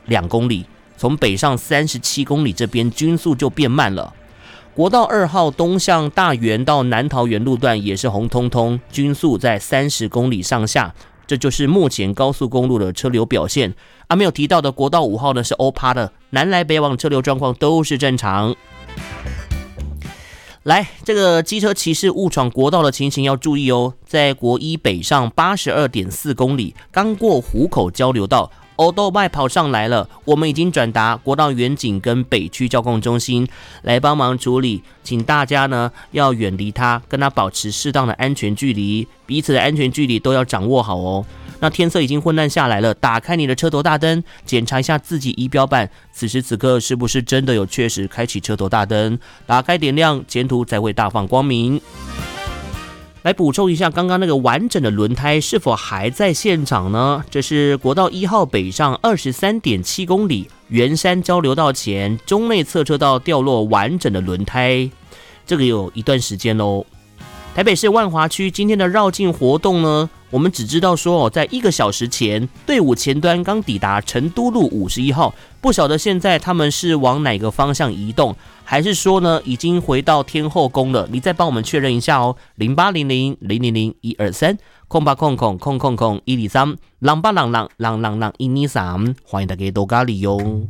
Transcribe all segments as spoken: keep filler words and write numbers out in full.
两公里，从北上三十七公里这边均速就变慢了。国道二号东向大园到南桃园路段也是红彤彤，均速在三十公里上下，这就是目前高速公路的车流表现。啊，没有提到的国道五号呢是欧趴的，南来北往车流状况都是正常。来，这个机车骑士误闯国道的情形要注意哦，在国一北上 八十二点四公里，刚过湖口交流道，欧豆麦跑上来了，我们已经转达国道远景跟北区交控中心来帮忙处理，请大家呢要远离他，跟他保持适当的安全距离，彼此的安全距离都要掌握好哦。那天色已经昏暗下来了，打开你的车头大灯，检查一下自己仪表板，此时此刻是不是真的有确实开启车头大灯，打开点亮，前途才会大放光明。来补充一下，刚刚那个完整的轮胎是否还在现场呢？这是国道一号北上 二十三点七公里，圆山交流道前中内侧车道掉落完整的轮胎，这个有一段时间咯。台北市万华区今天的绕境活动呢，我们只知道说哦，在一个小时前，队伍前端刚抵达成都路五十一号，不晓得现在他们是往哪个方向移动，还是说呢已经回到天后宫了？你再帮我们确认一下哦，零八零零零零零一二三空八空空空空空一二三，朗八朗朗朗朗朗一二三，欢迎大家多加利用。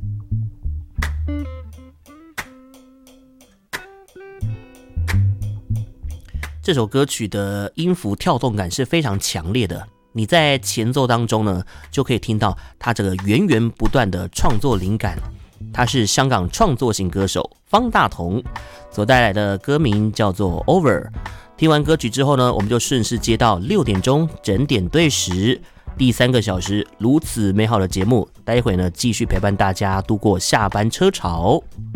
这首歌曲的音符跳动感是非常强烈的，你在前奏当中呢，就可以听到他这个源源不断的创作灵感。他是香港创作型歌手方大同所带来的歌名叫做 Over。 听完歌曲之后呢，我们就顺势接到六点钟整点对时，第三个小时如此美好的节目，待会呢继续陪伴大家度过下班车潮。